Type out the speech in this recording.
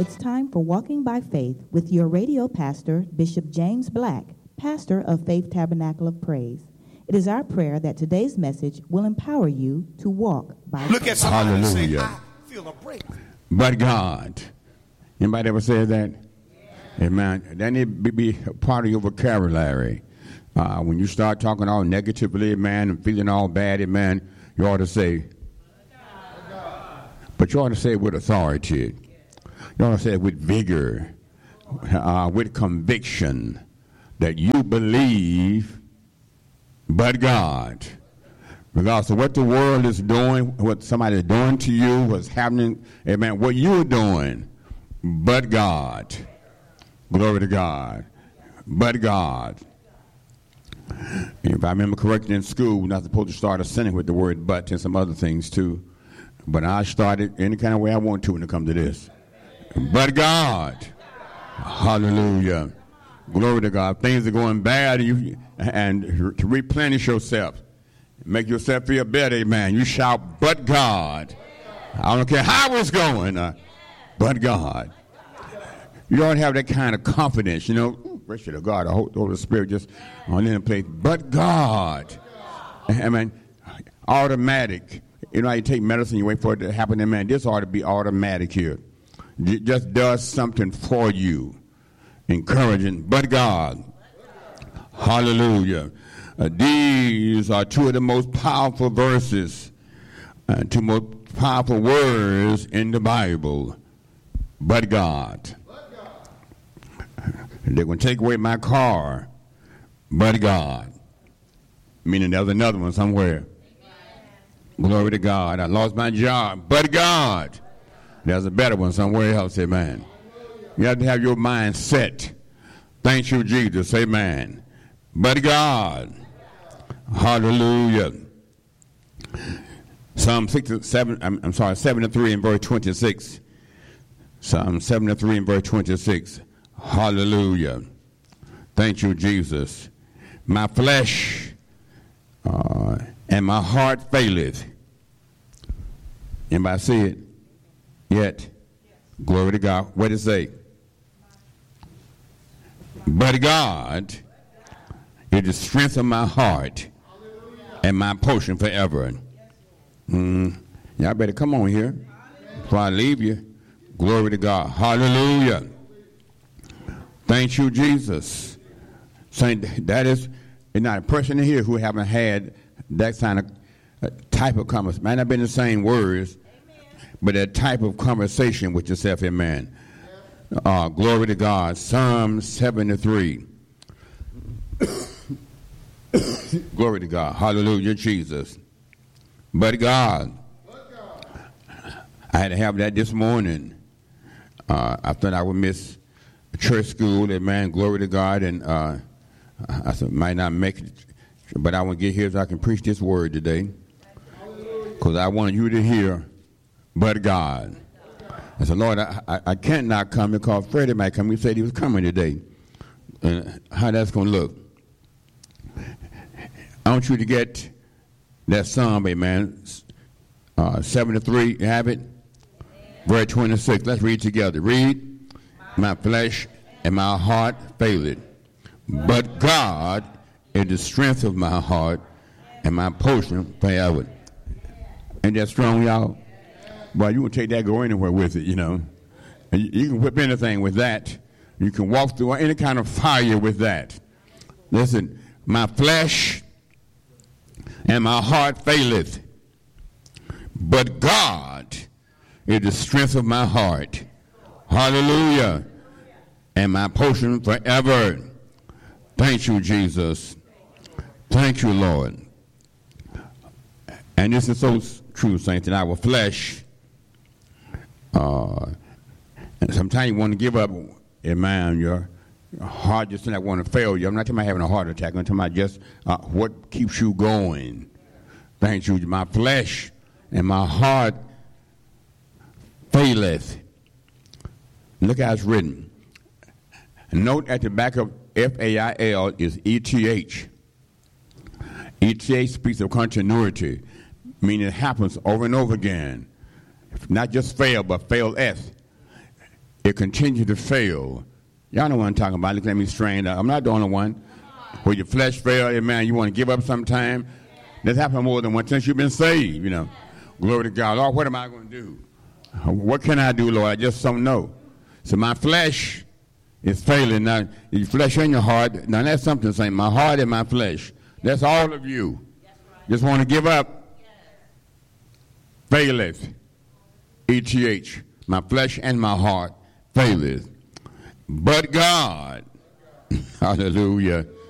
it's time for Walking by Faith with your radio pastor, Bishop James Black, pastor of Faith Tabernacle of Praise. It is our prayer that today's message will empower you to walk by Look faith. at somebody and say, Hallelujah. I feel a breakthrough. But God. Anybody ever said that? Amen. That need to be a part of your vocabulary. When you start talking all negatively, man, and feeling all bad, man, you ought to say, but you ought to say it with authority. You ought to say it with vigor, with conviction that you believe, but God. Regardless of what the world is doing, what somebody is doing to you, what's happening, amen, what you're doing, but God. Glory to God. But God. If I remember correctly in school, we're not supposed to start a sentence with the word but and some other things too. But I started any kind of way I want to when it comes to this. But God. Hallelujah. Glory to God. Things are going bad and to replenish yourself. Make yourself feel better, amen. You shout, but God. I don't care how it's going, but God. You ought to have that kind of confidence, you know. Bless you to God, the Holy Spirit just on in place. But God. I mean, automatic. You know how you take medicine, you wait for it to happen, amen. This ought to be automatic here. It just does something for you. Encouraging, but God. Hallelujah. These are two of the most powerful verses, two most powerful words in the Bible. But God. They're going to take away my car, but God. Meaning there's another one somewhere. Glory to God. I lost my job, but God. There's a better one somewhere else, amen. You have to have your mind set. Thank you, Jesus, amen. But God. Hallelujah. Psalm 73 and verse 26. Psalm 73 and verse 26. Hallelujah. Thank you, Jesus. My flesh and my heart faileth. Anybody see it? Yet. Glory to God. What does it say? But God is the strength of my heart and my portion forever. Y'all better come on here before I leave you. Glory to God. Hallelujah. Thank you, Jesus. Saying that is not a person in here who haven't had that kind of type of conversation. Might not been the same words, but that type of conversation with yourself, amen. Glory to God. Psalm 73. Glory to God. Hallelujah, Jesus. But God. I had to have that this morning. I thought I would miss church school, amen. Glory to God. And I said, might not make it, but I want to get here so I can preach this word today. Because I want you to hear, but God. I said, Lord, I can't not come because Freddie might come. He said he was coming today. And how that's going to look. I want you to get that psalm, amen. 73, you have it? Verse 26. Let's read together. Read. My flesh and my heart faileth, but God is the strength of my heart and my portion forever. Ain't that strong, y'all? Boy, you can take that, go anywhere with it, you know. And you can whip anything with that. You can walk through any kind of fire with that. Listen, my flesh and my heart faileth, but God is the strength of my heart. Hallelujah. And my portion forever. Thank you, Jesus. Thank you, Lord. And this is so true, saints, in our flesh. And sometimes you want to give up, amen, your heart just not want to fail you. I'm not talking about having a heart attack. I'm talking about just what keeps you going. Thank you. My flesh and my heart faileth. Look how it's written. Note at the back of F-A-I-L is E-T-H. E-T-H speaks of continuity, meaning it happens over and over again. Not just fail, but faileth. it continues to fail. Y'all know what I'm talking about. Look at me strained. I'm not the only one. Where your flesh fails, man, you want to give up sometime. That's happened more than once since you've been saved, you know. Glory to God. Lord, what am I going to do? What can I do, Lord? I just don't know. So my flesh is failing. Now, your flesh and your heart, now that's something the same. My heart and my flesh. That's all of you. Just want to give up. Faileth. ETH. My flesh and my heart faileth. But God, hallelujah,